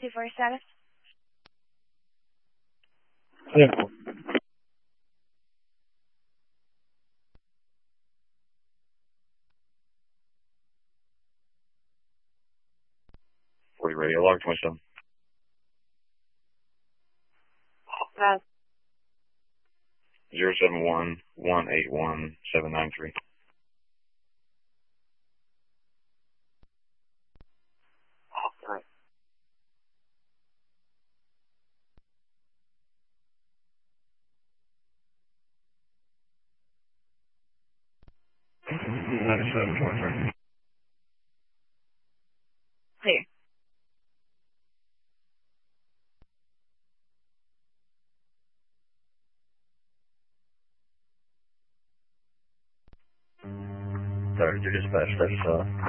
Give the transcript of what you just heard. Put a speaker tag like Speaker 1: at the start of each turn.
Speaker 1: 54 status.
Speaker 2: Yeah.
Speaker 3: For you radio log 27.
Speaker 1: Pass.
Speaker 3: 071-181-793.
Speaker 1: Sorry. Clear.
Speaker 3: Sorry, to dispatch, that's